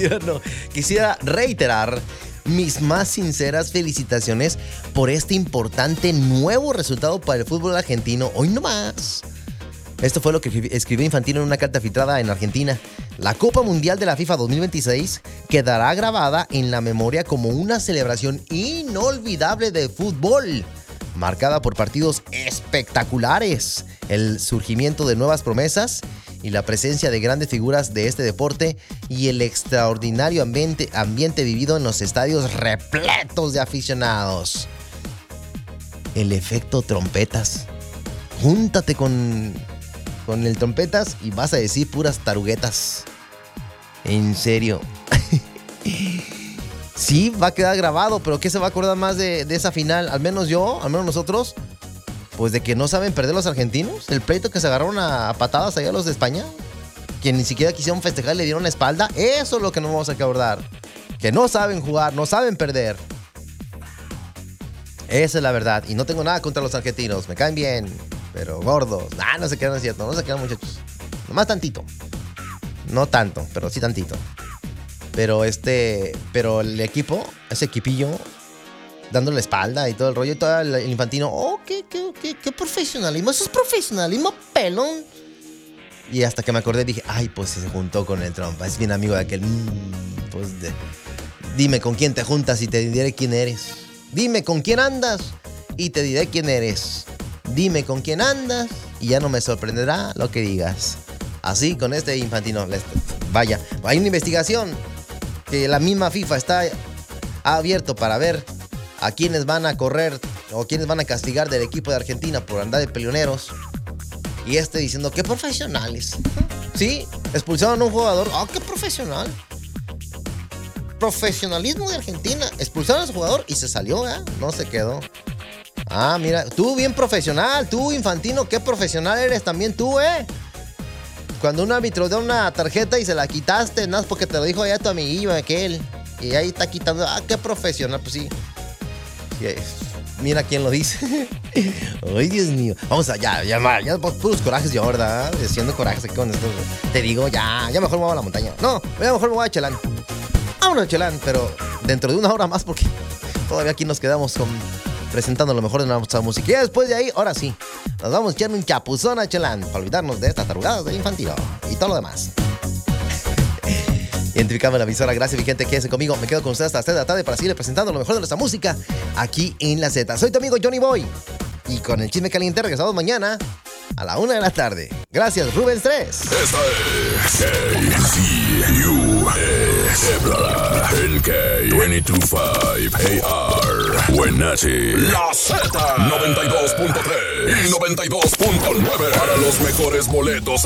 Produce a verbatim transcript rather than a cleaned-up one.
mentira, no. Quisiera reiterar mis más sinceras felicitaciones por este importante nuevo resultado para el fútbol argentino. Hoy nomás. Esto fue lo que escribió Infantino en una carta filtrada en Argentina. La Copa Mundial de la FIFA dos mil veintiséis quedará grabada en la memoria como una celebración inolvidable de fútbol, marcada por partidos espectaculares, el surgimiento de nuevas promesas y la presencia de grandes figuras de este deporte y el extraordinario ambiente, ambiente vivido en los estadios repletos de aficionados. El efecto trompetas. Júntate con, con el trompetas y vas a decir puras taruguetas. En serio. Sí, va a quedar grabado, pero ¿qué se va a acordar más de, de esa final? Al menos yo, al menos nosotros. Pues de que no saben perder los argentinos. El pleito que se agarraron a, a patadas allá los de España. Que ni siquiera quisieron festejar y le dieron la espalda. Eso es lo que nos vamos a acordar. Que no saben jugar, no saben perder. Esa es la verdad. Y no tengo nada contra los argentinos. Me caen bien. Pero gordos. Ah, no se quedan, es cierto. No se quedan, muchachos. Nomás tantito. No tanto, pero sí tantito. Pero este... Pero el equipo, ese equipillo... dándole la espalda y todo el rollo y todo el, el Infantino. Oh, qué, qué, qué, qué profesionalismo. Eso es profesionalismo, pelón. Y hasta que me acordé dije, ay, pues se juntó con el Trump. Es bien amigo de aquel. Mm, pues de, dime con quién te juntas y te diré quién eres. Dime con quién andas y te diré quién eres. Dime con quién andas y ya no me sorprenderá lo que digas. Así con este Infantino. Vaya, hay una investigación que la misma FIFA está abierto para ver a quienes van a correr o quienes van a castigar del equipo de Argentina por andar de peleoneros. Y este diciendo, qué profesionales. Sí, expulsaron a un jugador. ¡Oh, qué profesional! Profesionalismo de Argentina. Expulsaron a ese jugador y se salió, ¿eh? No se quedó. Ah, mira, tú bien profesional. Tú, Infantino, qué profesional eres también tú, ¿eh? Cuando un árbitro da una tarjeta y se la quitaste, nada más porque te lo dijo allá tu amiguillo aquel. Y ahí está quitando. Ah, qué profesional, pues sí. Mira quién lo dice. Ay, Dios mío. Vamos a, ya, ya, ya, puros corajes yo, ¿verdad? Haciendo corajes aquí con esto. Te digo, ya, ya mejor me voy a la montaña. No, ya mejor me voy a Chelán. Vámonos a Chelán, pero dentro de una hora más porque todavía aquí nos quedamos con, presentando lo mejor de nuestra música. Y después de ahí, ahora sí, nos vamos a echar un chapuzón a Chelán para olvidarnos de estas tarugadas de Infantino y todo lo demás. Identificame la emisora. Gracias, mi gente, quédese conmigo. Me quedo con ustedes hasta las tres de la tarde para seguir presentando lo mejor de nuestra música aquí en La Z. Soy tu amigo Johnny Boy. Y con el chisme caliente regresamos mañana a la una de la tarde. Gracias, Rubén Stress. Esta es K C U S N K veintidós punto cinco A R Wenatchee. La Z noventa y dos punto tres y noventa y dos punto nueve para los mejores boletos.